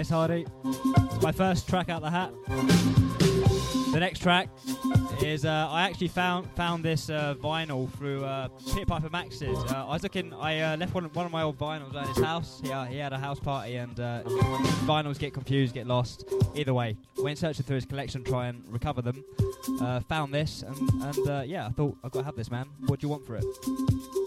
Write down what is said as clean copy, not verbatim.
Dennis Hardy. It's my first track out the hat. The next track is I actually found this vinyl through Pit Piper Max's. I left one of my old vinyls at his house. He had a house party and vinyls get confused, get lost. Either way, went searching through his collection, try and recover them. Found this and yeah, I thought I've got to have this, man. What do you want for it?